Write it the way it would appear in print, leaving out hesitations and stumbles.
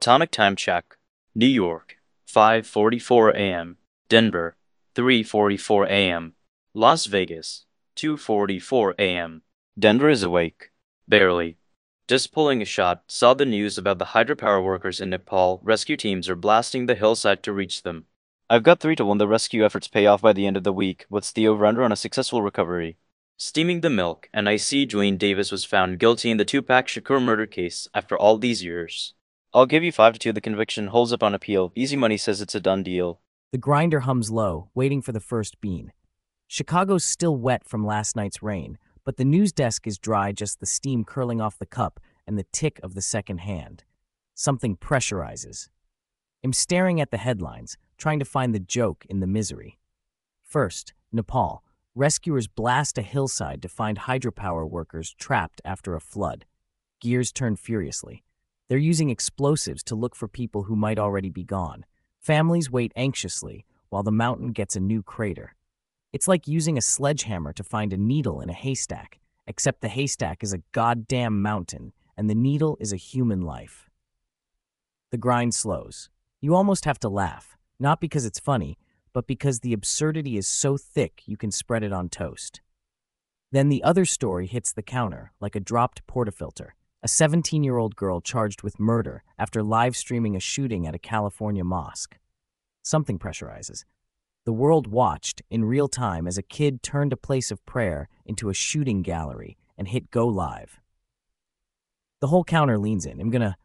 Atomic time check. New York, 5:44 a.m. Denver, 3:44 a.m. Las Vegas, 2:44 a.m. Denver is awake. Barely. Just pulling a shot, saw the news about the hydropower workers in Nepal. Rescue teams are blasting the hillside to reach them. I've got 3-1 the rescue efforts pay off by the end of the week. What's the over-under on a successful recovery? Steaming the milk, and I see Dwayne Davis was found guilty in the Tupac Shakur murder case after all these years. I'll give you 5-2 the conviction holds up on appeal. Easy Money says it's a done deal. The grinder hums low, waiting for the first bean. Chicago's still wet from last night's rain, but the news desk is dry, just the steam curling off the cup and the tick of the second hand. Something pressurizes. I'm staring at the headlines, trying to find the joke in the misery. First, Nepal. Rescuers blast a hillside to find hydropower workers trapped after a flood. Gears turn furiously. They're using explosives to look for people who might already be gone. Families wait anxiously while the mountain gets a new crater. It's like using a sledgehammer to find a needle in a haystack, except the haystack is a goddamn mountain and the needle is a human life. The grind slows. You almost have to laugh, not because it's funny, but because the absurdity is so thick you can spread it on toast. Then the other story hits the counter like a dropped portafilter. A 17-year-old girl charged with murder after live-streaming a shooting at a California mosque. Something pressurizes. The world watched in real time as a kid turned a place of prayer into a shooting gallery and hit go live. The whole counter leans in. I'm gonna